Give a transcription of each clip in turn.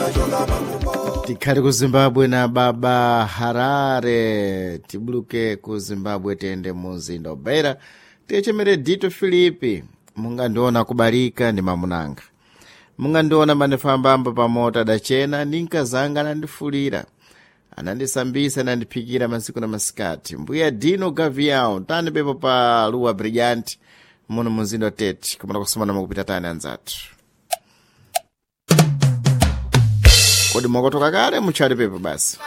tikhale ku Zimbabwe na baba Harare, tibuluke ku Zimbabwe tende muzinda Beira, tichemere Dito Filipi, mungandiona kubarika ndi mamunanga. Mungandiona manifambamba pamota dachena ninkazanga nandifulira. Anandisambisa nandiphikira masiku na masikati. Mbuya Dino Gavião, tani pepo pa Lua Brilhante, muno muzinda Tete, kumana kusumana makupita tani anzatu. Kodi mwakotoka kale muchali pepo basi.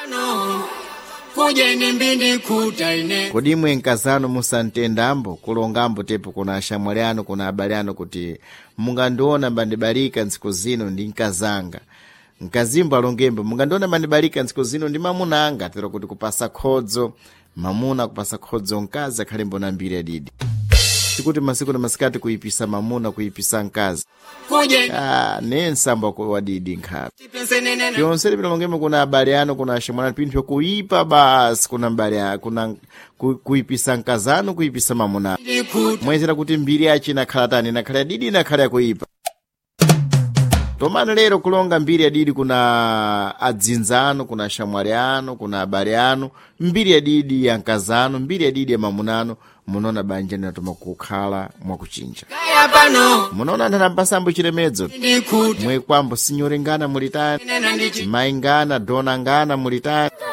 Kodi imwe nkazano musantendambo kulongambo tepo kuna ashamwaliano kuna abaliano kuti mungandiona mbandibarika nsiku zino ndi nkazanga. Nkazimbo alongembo mungandiona mbandibarika nsiku zino ndi mamunanga tero kuti kupasa khodzo mamuna kupasa khodzo nkazi akhale mbona mbiri adidi. Sikuti masiku na masikati kuipisa mamuna kuipisa nkazi. Nensambo kwa wadidi nkhapi. Pyonseri pilongemo kuna abaliano kuna ashamwaliano pinto kuipa basi kuna abaliano kuna kuipisa nkazano kuipisa mamuna. Mwezera kuti mbiri achi nakhalatani nakhala didi nakhala kuipa. Tomana lero kulonga mbiri adidi kuna adzinzano, kuna ashamwaliano, kuna abaliano, mbiri adidi ya nkazano, mbiri adidi ya mamunano, munona banja natoma kukhala mwakuchinja. Munona ndanampasambo chiremedzo. Mwe kwambo sinyorengana mulitani, maingana donangana mulitani.